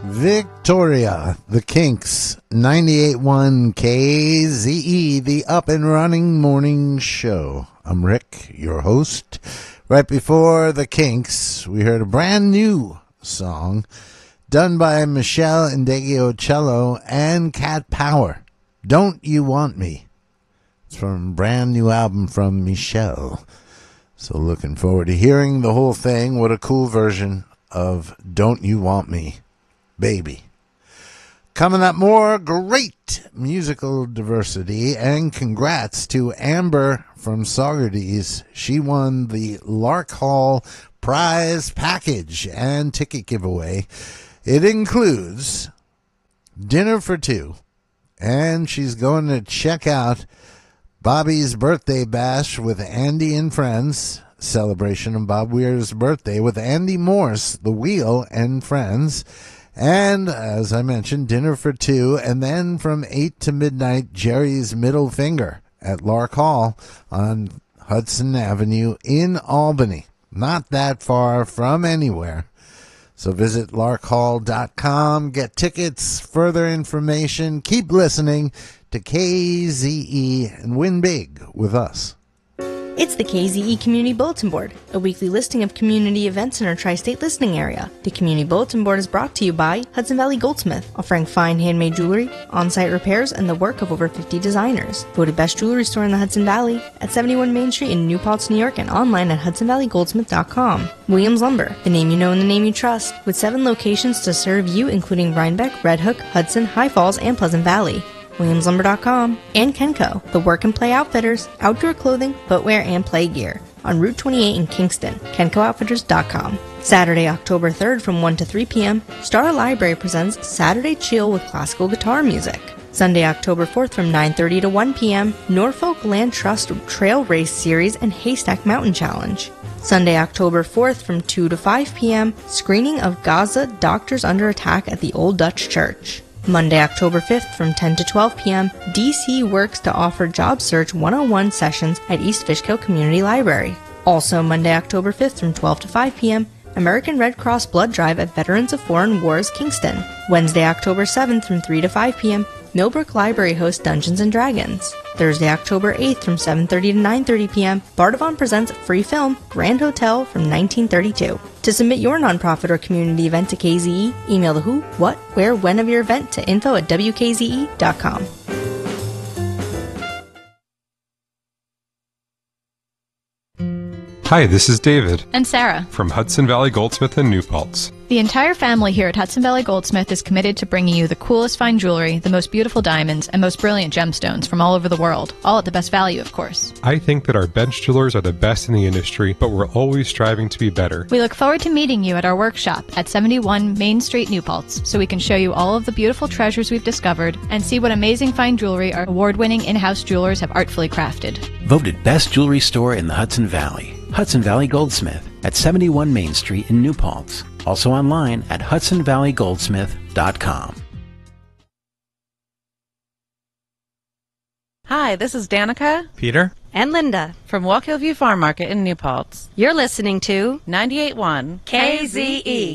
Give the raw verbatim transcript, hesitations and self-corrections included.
Victoria, the Kinks, ninety-eight point one K Z E, the Up and Running Morning Show. I'm Rick, your host. Right before the Kinks, we heard a brand new song done by Michelle Ndegeocello and Cat Power. Don't You Want Me? It's from a brand new album from Michelle. So looking forward to hearing the whole thing. What a cool version of Don't You Want Me, Baby. Coming up, more great musical diversity, and congrats to Amber from Saugerties. She won the Lark Hall prize package and ticket giveaway. It includes dinner for two, and she's going to check out Bobby's Birthday Bash with Andy and Friends, celebration of Bob Weir's birthday with Andy Morse, The Wheel, and Friends. And, as I mentioned, dinner for two, and then from eight to midnight, Jerry's Middle Finger at Lark Hall on Hudson Avenue in Albany. Not that far from anywhere. So visit lark hall dot com, get tickets, further information. Keep listening to K Z E and win big with us. It's the K Z E Community Bulletin Board, a weekly listing of community events in our tri-state listening area. The Community Bulletin Board is brought to you by Hudson Valley Goldsmith, offering fine handmade jewelry, on-site repairs, and the work of over fifty designers. Voted best jewelry store in the Hudson Valley at seventy-one Main Street in New Paltz, New York, and online at hudson valley goldsmith dot com. Williams Lumber, the name you know and the name you trust, with seven locations to serve you, including Rhinebeck, Red Hook, Hudson, High Falls, and Pleasant Valley. williams lumber dot com, and Kenco, the work and play outfitters, outdoor clothing, footwear, and play gear, on Route twenty-eight in Kingston, kenco outfitters dot com. Saturday, October third from one to three p.m., Star Library presents Saturday Chill with classical guitar music. Sunday, October fourth from nine thirty to one p.m., Norfolk Land Trust Trail Race Series and Haystack Mountain Challenge. Sunday, October fourth from two to five p.m., screening of Gaza Doctors Under Attack at the Old Dutch Church. Monday, October fifth from ten to twelve p.m., D C works to offer job search one oh one sessions at East Fishkill Community Library. Also Monday, October fifth from twelve to five p.m., American Red Cross Blood Drive at Veterans of Foreign Wars, Kingston. Wednesday, October seventh from three to five p.m., Millbrook Library hosts Dungeons and Dragons. Thursday, October eighth from seven thirty to nine thirty p.m., Bardavon presents free film Grand Hotel from nineteen thirty-two. To submit your nonprofit or community event to K Z E, email the who, what, where, when of your event to info at w k z e dot com. Hi, this is David. And Sarah. From Hudson Valley Goldsmith in New Paltz. The entire family here at Hudson Valley Goldsmith is committed to bringing you the coolest fine jewelry, the most beautiful diamonds, and most brilliant gemstones from all over the world, all at the best value, of course. I think that our bench jewelers are the best in the industry, but we're always striving to be better. We look forward to meeting you at our workshop at seventy-one Main Street, New Paltz, so we can show you all of the beautiful treasures we've discovered and see what amazing fine jewelry our award-winning in-house jewelers have artfully crafted. Voted best jewelry store in the Hudson Valley. Hudson Valley Goldsmith at seventy-one Main Street in New Paltz. Also online at hudson valley goldsmith dot com. Hi, this is Danica, Peter, and Linda from Walk Hill View Farm Market in New Paltz. You're listening to ninety-eight point one K Z E.